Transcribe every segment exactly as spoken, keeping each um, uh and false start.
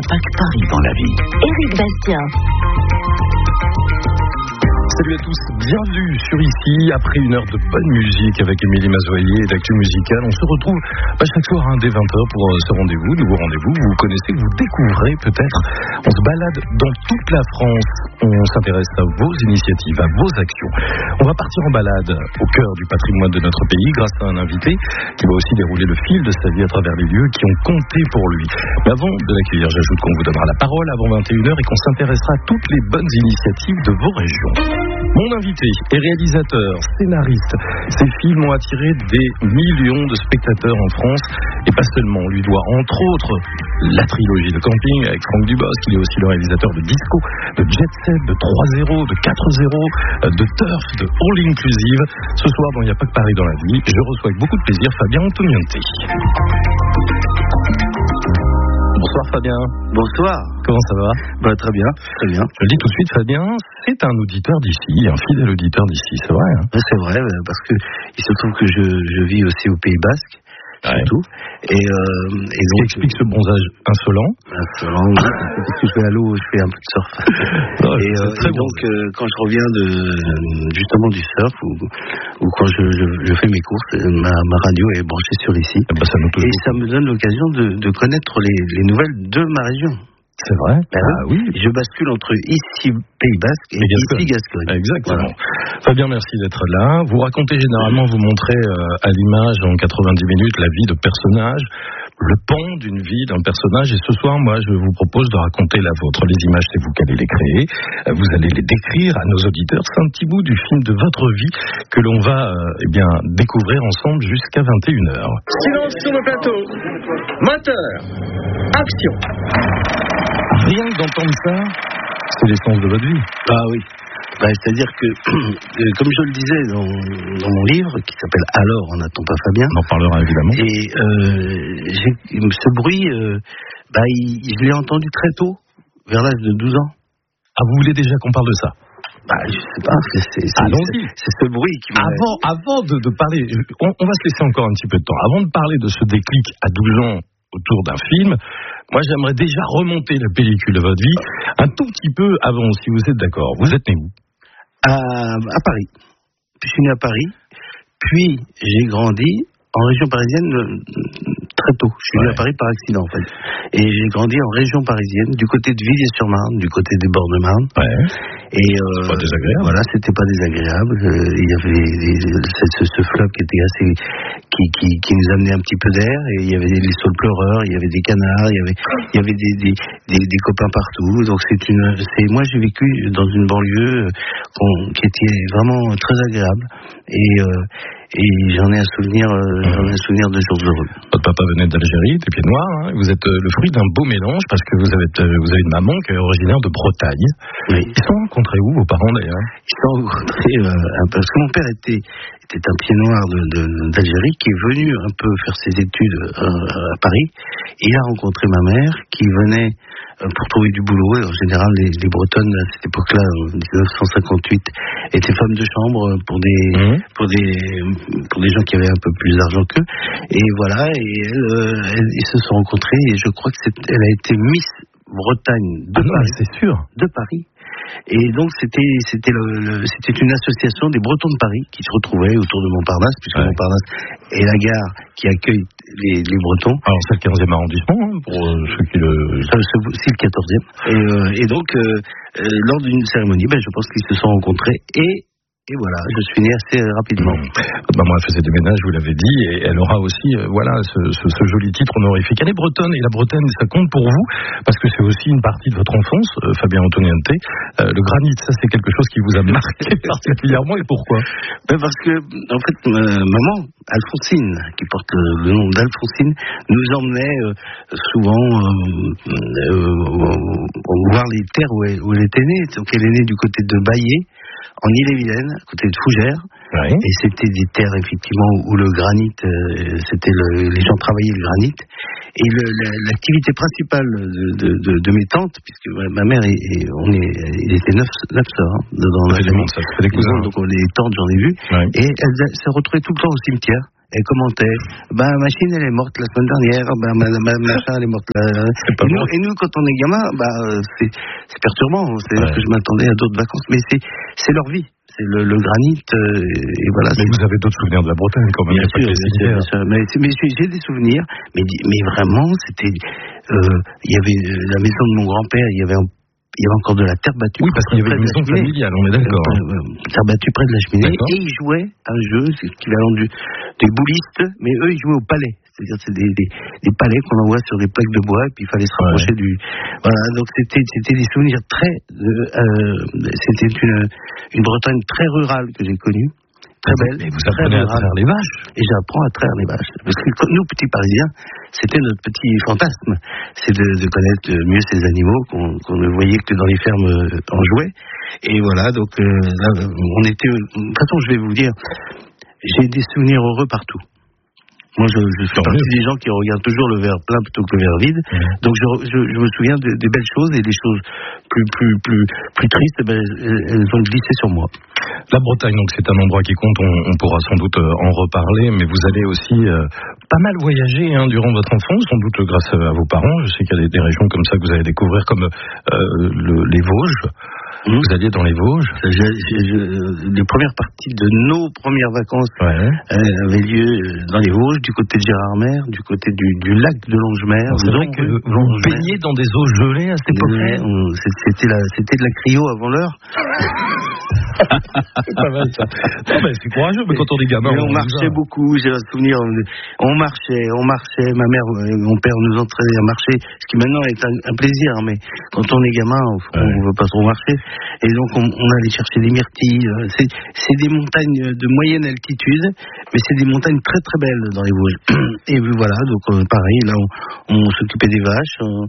impact Paris dans la vie. Éric Bastien. Salut à tous, bienvenue sur Ici. Après une heure de bonne musique avec Émilie Mazoyer et d'actu musicale, on se retrouve bah, chaque soir hein, dès vingt heures pour euh, ce rendez-vous, nouveau rendez-vous. Vous connaissez, vous découvrez peut-être. On se balade dans toute la France. On s'intéresse à vos initiatives, à vos actions. On va partir en balade au cœur du patrimoine de notre pays grâce à un invité qui va aussi dérouler le fil de sa vie à travers les lieux qui ont compté pour lui. Mais avant de l'accueillir, j'ajoute qu'on vous donnera la parole avant vingt et une heures et qu'on s'intéressera à toutes les bonnes initiatives de vos régions. Mon invité est réalisateur, scénariste. Ses films ont attiré des millions de spectateurs en France et pas seulement. On lui doit entre autres la trilogie de camping avec Franck Dubosc. Il est aussi le réalisateur de Disco, de Jet Set, de trois zéro, de quatre zéro, de Turf, de All Inclusive. Ce soir, dans Il n'y a pas que Paris dans la vie, je reçois avec beaucoup de plaisir Fabien Antoniente. Bonsoir Fabien. Bonsoir. Comment ça va? Bah, très bien, très bien. Je le dis tout de suite, Fabien, c'est un auditeur d'ici, un fidèle auditeur d'ici, c'est vrai hein? C'est vrai, parce que il se trouve que je, je vis aussi au Pays Basque, ouais. surtout. Et, euh, et donc, explique ce bronzage insolent. Insolent, parce que je vais à l'eau, je fais un peu de surf. Non, et, euh, et donc, euh, quand je reviens de, justement du surf, ou, ou quand je, je, je fais mes courses, ma, ma radio est branchée sur Ici. Eh ben, ça nous et ça me donne l'occasion de, de connaître les, les nouvelles de ma région. C'est vrai? Ben ah oui. Je bascule entre ici Pays Basque et, et ici Gascogne. Exactement. Voilà. Fabien, merci d'être là. Vous racontez généralement, vous montrez euh, à l'image en quatre-vingt-dix minutes la vie de personnages, le pan d'une vie d'un personnage. Et ce soir, moi, je vous propose de raconter la vôtre. Les images, c'est vous qui allez les créer. Vous allez les décrire à nos auditeurs. C'est un petit bout du film de votre vie que l'on va euh, eh bien, découvrir ensemble jusqu'à vingt et une heures. Silence sur le plateau. Moteur. Action. Rien que d'entendre ça, c'est l'essence de votre vie. Ah oui. Bah, c'est-à-dire que, comme je le disais dans, dans mon livre, qui s'appelle Alors, on n'attend pas Fabien. On en parlera évidemment. Et euh, j'ai, ce bruit, euh, bah, il, je l'ai entendu très tôt, vers l'âge de douze ans. Ah, vous voulez déjà qu'on parle de ça? Bah, je sais pas, c'est, c'est, c'est, Allons-y. c'est, c'est ce bruit qui m'a... Avant, avant de, de parler, on, on va se laisser encore un petit peu de temps. Avant de parler de ce déclic à douze ans autour d'un film, moi j'aimerais déjà remonter la pellicule de votre vie un tout petit peu avant, si vous êtes d'accord. Vous êtes né où? À, à Paris. Je suis né à Paris, puis j'ai grandi en région parisienne très tôt. Je suis ouais. né à Paris par accident en fait. Et j'ai grandi en région parisienne, du côté de Villiers-sur-Marne, du côté des bords de Marne. Ouais. Et euh, c'est pas désagréable. Voilà, c'était pas désagréable. Euh, il y avait les, ce, ce, ce fleuve qui était assez, qui, qui, qui nous amenait un petit peu d'air. Et il y avait les saules pleureurs, il y avait des canards, il y avait, il y avait des, des, des, des copains partout. Donc c'est une, c'est, moi j'ai vécu dans une banlieue euh, qui était vraiment très agréable. Et euh, Et j'en ai un souvenir, euh, mmh. j'en ai un souvenir de jours heureux. Votre papa venait d'Algérie, des pieds noirs. Hein. Vous êtes euh, le fruit d'un beau mélange parce que vous avez, euh, vous avez une maman qui est originaire de Bretagne. Oui. Ils sont rencontrés où, vos parents d'ailleurs? Ils sont rencontrés euh, parce que mon père était, était un pied noir de, de, d'Algérie qui est venu un peu faire ses études euh, à Paris. Et il a rencontré ma mère qui venait pour trouver du boulot. Et en général, les, les Bretonnes, à cette époque-là, en dix-neuf cent cinquante-huit, étaient femmes de chambre pour des, mmh. pour des, pour des gens qui avaient un peu plus d'argent qu'eux. Et voilà, et elles, euh, elles, ils se sont rencontrés, et je crois que c'est, elle a été Miss Bretagne de ah non, Paris. C'est sûr. De Paris. Et donc c'était c'était le, le, c'était une association des Bretons de Paris qui se retrouvaient autour de Montparnasse, puisque ouais. Montparnasse est la gare qui accueille les, les Bretons. Alors c'est le quinzième arrondissement hein, pour euh, ceux qui le. Ça, c'est le quatorzième. Et, euh, et donc euh, euh, lors d'une cérémonie, ben, je pense qu'ils se sont rencontrés et Et voilà, je suis né assez rapidement. Mmh. Maman a fait ses déménages, vous l'avez dit, et elle aura aussi euh, voilà, ce, ce, ce joli titre honorifique. Elle est bretonne, et la Bretagne, ça compte pour vous, parce que c'est aussi une partie de votre enfance, euh, Fabien Antoniente. Euh, le granit, ça c'est quelque chose qui vous a marqué particulièrement, et pourquoi? Ben parce que, en fait, euh, maman, Alphonsine, qui porte le, le nom d'Alphonsine, nous emmenait euh, souvent euh, euh, voir les terres où elle, où elle était née. Donc elle est née du côté de Baillé, en Ille-et-Vilaine, à côté de Fougères. Oui. Et c'était des terres, effectivement, où le granit, euh, c'était le, les gens travaillaient le granit. Et le, la, l'activité principale de, de, de, de mes tantes, puisque ma mère, et, et on est, il était neuf, neuf sœurs, hein, dans la famille. Ça fait des cousins. Donc, les tantes, j'en ai vu. Oui. Et elles se retrouvaient tout le temps au cimetière. elle commentait, bah, ma machine, elle est morte la semaine dernière, bah, ma, ma, ma machin, elle est morte là. Et nous, et nous, quand on est gamin, bah, c'est, c'est perturbant. C'est ouais. que je m'attendais à d'autres vacances, mais c'est, c'est leur vie. C'est le, le granit, euh, et voilà. Mais vous avez d'autres souvenirs de la Bretagne, quand même. Bien sûr, bien sûr, bien sûr. Mais, mais j'ai, j'ai des souvenirs, mais, mais vraiment, c'était, euh, il y avait la maison de mon grand-père, il y avait un Il y avait encore de la terre battue. Oui, parce qu'il y avait une maison familiale, on est d'accord. Euh, euh, terre battue près de la cheminée. D'accord. Et ils jouaient un jeu, c'est l'équivalent du, des boulistes, mais eux, ils jouaient au palais. C'est-à-dire, c'est des, des, des palais qu'on envoie sur des plaques de bois, et puis il fallait se rapprocher ouais. du. Voilà, donc c'était, c'était des souvenirs très. Euh, euh, c'était une, une Bretagne très rurale que j'ai connue. Très belle. Et vous apprenez à traire les vaches. Et j'apprends à traire les vaches. Parce que nous, petits Parisiens, c'était notre petit fantasme. C'est de, de connaître mieux ces animaux qu'on, qu'on ne voyait que dans les fermes en jouets. Et voilà, donc euh, là, on était. De toute façon, je vais vous dire, j'ai des souvenirs heureux partout. Moi, je, je fais partie des gens qui regardent toujours le verre plein plutôt que le verre vide. Mmh. Donc, je, je, je me souviens de, des belles choses, et les choses plus, plus, plus, plus tristes, ben, elles, elles ont glissé sur moi. La Bretagne, donc, c'est un endroit qui compte. On, on pourra sans doute en reparler, mais vous allez aussi euh, pas mal voyager hein, durant votre enfance, sans doute grâce à vos parents. Je sais qu'il y a des, des régions comme ça que vous allez découvrir, comme euh, le, les Vosges. Mmh. Vous alliez dans les Vosges. Je, je, je, les premières parties de nos premières vacances ouais. euh, avaient lieu dans les Vosges, du côté de Gérardmer, du côté du, du lac de Longemer. C'est vrai que vous Longemer. Baignez dans des eaux gelées à cette époque-là. C'était, la, c'était de la cryo avant l'heure. C'est pas mal ça. Non, mais c'est courageux, mais quand on est gamin. On, on marchait beaucoup, j'ai un souvenir. On marchait, on marchait. Ma mère et mon père nous entraînaient à marcher, ce qui maintenant est un, un plaisir, mais quand on est gamin, on ne ouais. veut pas trop marcher. Et donc on, on allait chercher des myrtilles. C'est, c'est des montagnes de moyenne altitude, mais c'est des montagnes très très belles dans les Vosges. Et voilà, donc euh, pareil, là on, on s'occupait des vaches, on,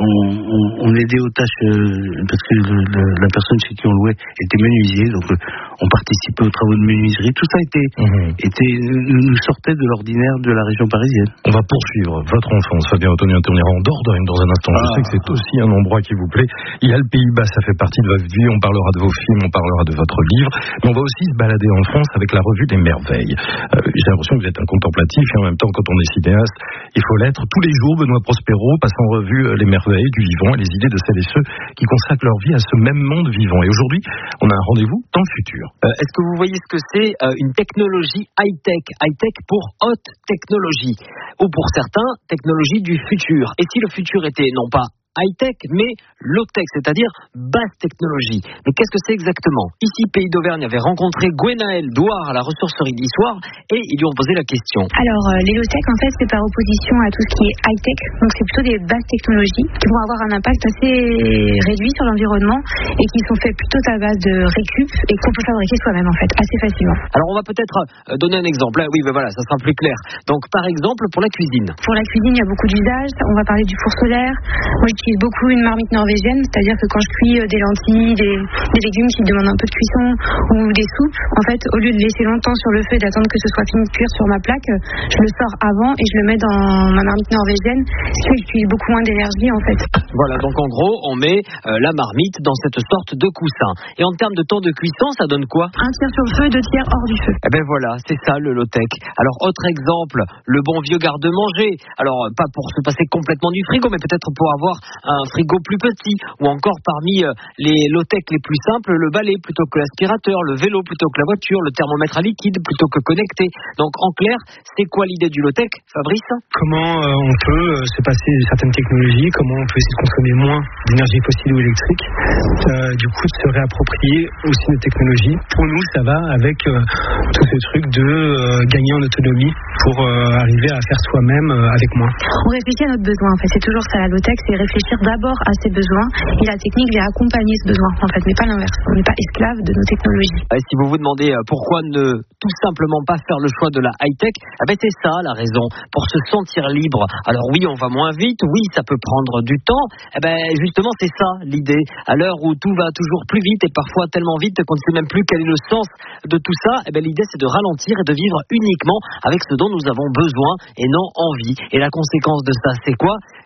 on, on aidait aux tâches euh, parce que le, le, la personne chez qui on louait était menuisier, donc euh, on participait aux travaux de menuiserie. Tout ça était, mmh. était nous, nous sortait de l'ordinaire de la région parisienne. On va poursuivre votre enfance, Fabien Ottoni. On ira en Dordogne dans un instant. Ah. Je sais que c'est aussi un endroit qui vous plaît. Il y a le Pays Bas, ça fait partie de votre vie. On parlera de vos films, on parlera de votre livre, mais on va aussi se balader en France avec la revue des merveilles. Euh, j'ai l'impression que vous êtes un contemplatif, et en même temps, quand on est cinéaste, il faut l'être. Tous les jours, Benoît Prospero passe en revue les merveilles du vivant et les idées de celles et ceux qui consacrent leur vie à ce même monde vivant. Et aujourd'hui, on a un rendez-vous dans le futur. Euh, est-ce que vous voyez ce que c'est euh, une technologie high-tech? High-tech pour haute technologie, ou pour certains, technologie du futur. Et si le futur était non pas high-tech, mais low-tech, c'est-à-dire basse technologie. Mais qu'est-ce que c'est exactement? Ici, Pays d'Auvergne avait rencontré Gwenaëlle Douard à la ressourcerie d'Issoire et ils lui ont posé la question. Alors, euh, les low-tech, en fait, c'est par opposition à tout ce qui est high-tech. Donc, c'est plutôt des basses technologies qui vont avoir un impact assez réduit sur l'environnement et qui sont faits plutôt à base de récup et qu'on peut fabriquer soi-même, en fait, assez facilement. Alors, on va peut-être euh, donner un exemple. Ah, oui, ben voilà, ça sera plus clair. Donc, par exemple, pour la cuisine. Pour la cuisine, il y a beaucoup d'usages. On va parler du four solaire. Moi, j'utilise beaucoup une marmite norvégienne, c'est-à-dire que quand je cuis des lentilles, des, des légumes qui demandent un peu de cuisson ou des soupes, en fait, au lieu de laisser longtemps sur le feu et d'attendre que ce soit fini de cuire sur ma plaque, je le sors avant et je le mets dans ma marmite norvégienne, ce qui utilise beaucoup moins d'énergie, en fait. Voilà, donc en gros, on met euh, la marmite dans cette sorte de coussin. Et en termes de temps de cuisson, ça donne quoi? Un tiers sur le feu et deux tiers hors du feu. Eh ben voilà, c'est ça le low-tech. Alors, autre exemple, le bon vieux garde-manger. Alors, pas pour se passer complètement du frigo, mais peut-être pour avoir un frigo plus petit, ou encore parmi euh, les low-tech les plus simples, le balai plutôt que l'aspirateur, le vélo plutôt que la voiture, le thermomètre à liquide plutôt que connecté. Donc en clair, c'est quoi l'idée du low-tech, Fabrice? Comment euh, on peut euh, se passer de certaines technologies, comment on peut essayer de consommer moins d'énergie fossile ou électrique, euh, du coup de se réapproprier aussi nos technologies. Pour nous, ça va avec euh, tout ce truc de euh, gagner en autonomie pour euh, arriver à faire soi-même euh, avec moins. On réfléchit à notre besoin, en fait. C'est toujours ça la low-tech, c'est réfléchir d'abord à ses besoins et la technique vient accompagner ce besoin, en fait, mais pas l'inverse. On n'est pas esclave de nos technologies. Et si vous vous demandez pourquoi ne tout simplement pas faire le choix de la high-tech, eh ben c'est ça la raison, pour se sentir libre. Alors oui, on va moins vite, oui, ça peut prendre du temps. Eh ben justement, c'est ça l'idée. À l'heure où tout va toujours plus vite et parfois tellement vite qu'on ne sait même plus quel est le sens de tout ça, eh ben l'idée c'est de ralentir et de vivre uniquement avec ce dont nous avons besoin et non envie. Et la conséquence de ça, c'est quoi?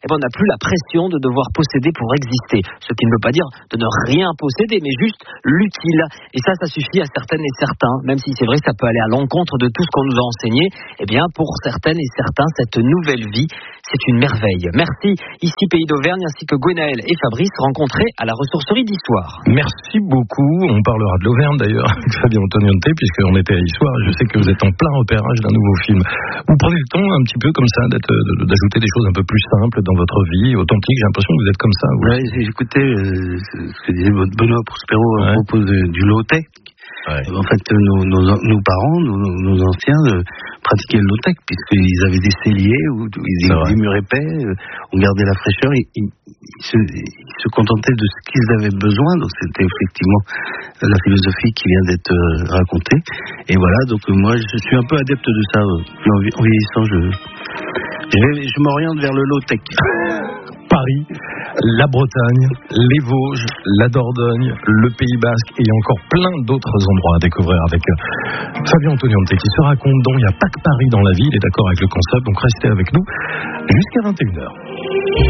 eh ben, on n'a plus la pression de devoir posséder pour exister. Ce qui ne veut pas dire de ne rien posséder, mais juste l'utile. Et ça, ça suffit à certaines et certains, même si c'est vrai que ça peut aller à l'encontre de tout ce qu'on nous a enseigné. Eh bien, pour certaines et certains, cette nouvelle vie, c'est une merveille. Merci, ici Pays d'Auvergne, ainsi que Gwenaël et Fabrice, rencontrés à la ressourcerie d'Issoire. Merci beaucoup. On parlera de l'Auvergne d'ailleurs avec Fabien Antonionte, puisqu'on était à Issoire. Je sais que vous êtes en plein repérage d'un nouveau film. Vous prenez le temps un petit peu comme ça d'être, d'ajouter des choses un peu plus simples dans votre vie, authentiques. J'ai l'impression que vous êtes comme ça. Oui, j'écoutais euh, ce que disait Benoît Prospero ouais. à propos de, du low-tech. Ouais. En fait, nos, nos, nos parents, nos, nos anciens euh, pratiquaient le low-tech puisqu'ils avaient des celliers où ils des murs épais, euh, on gardait la fraîcheur, ils, ils, ils, se, ils se contentaient de ce qu'ils avaient besoin. Donc c'était effectivement la philosophie qui vient d'être euh, racontée. Et voilà, donc euh, moi je suis un peu adepte de ça. Euh, en, en vieillissant, je, je, vais, je m'oriente vers le low-tech. Paris, la Bretagne, les Vosges, la Dordogne, le Pays Basque et encore plein d'autres endroits à découvrir avec Fabien Antonionte qui se raconte dans Il n'y a pas que Paris dans la vie, il est d'accord avec le concept, donc restez avec nous jusqu'à vingt et une heures.